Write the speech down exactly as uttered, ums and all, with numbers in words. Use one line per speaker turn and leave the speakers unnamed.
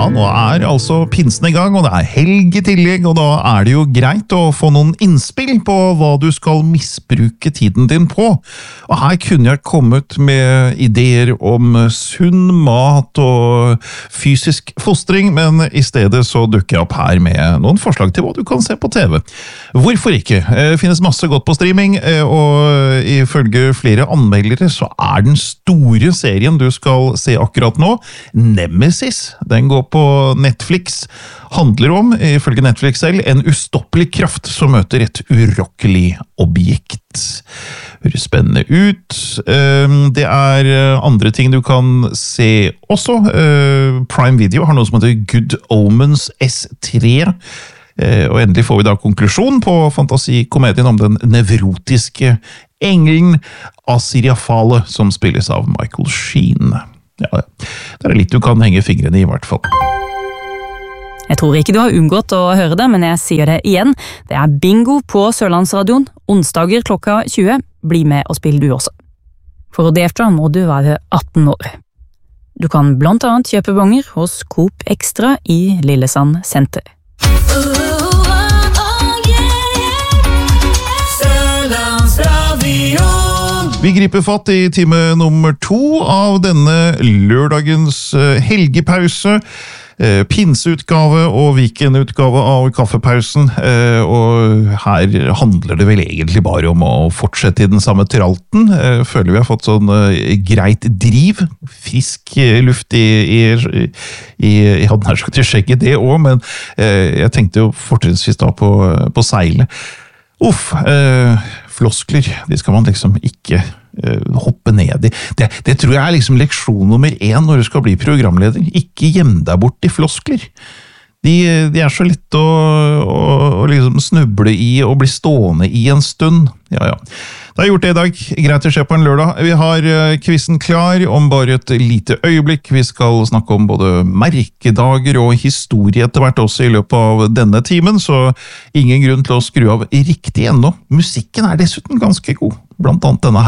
nå er altså pinsen i gang, og det er helg i tillegg, og da er det jo greit å få noen innspill på hva du skal misbruke tiden din på. Og her kunne jeg kommet med ideer om sunn mat og fysisk fostring, men i stedet så dukker jeg opp her med noen forslag til hva du kan se på T V. Hvorfor ikke? Det finnes masse godt på streaming, og ifølge flere anmeldere så er den store serien du skal se akkurat nå Nemesis. Den går på Netflix. Handler om, ifølge Netflix selv, en ustoppelig kraft som møter et urokkelig objekt. Høres spennende ut. Det er andre ting du kan se også. Prime Video har noe som heter Good Omens S tre. Og endelig får vi da konklusjon på fantasikomedien om den nevrotiske engelen Asiriafale, som spilles av Michael Sheen. Ja, det er litt du kan henge fingrene i, i hvert fall.
Jeg tror ikke du har unngått å høre det, men jeg sier det igjen. Det er bingo på Sørlandsradioen, onsdager klokka tjue. Bli med og spill du også. For å delta må du være atten år. Du kan blant annet kjøpe bonger hos Coop Extra i Lillesand Senter.
Vi griper fatt i time nummer to av denne lørdagens helgepause. Pinseutgave og weekendutgave av kaffepausen, og her handler det vel egentlig bare om å fortsette i den samme tralten. Føler vi har fått sånn greit driv, frisk luft i, i, i jeg hadde nær sagt i skjegget det også, men jeg tenkte jo fortrinnsvis da på, på seilet. Uff, floskler, de skal man liksom ikke hoppe ned i. Det, det tror jeg er liksom leksjon nummer én når du skal bli programleder. Ikke gjem deg bort i floskler. De, de er så lett å, å, å liksom snuble i og bli stående i en stund. Ja, ja. Det har gjort det i dag. Greit å se på en lørdag. Vi har quizen klar om bare et lite øyeblikk. Vi skal snakke om både merkedager og historie etter hvert også i løpet av denne timen, så ingen grunn til å skru av riktig ennå. Musikken er dessuten ganske god. Blant annet denne her.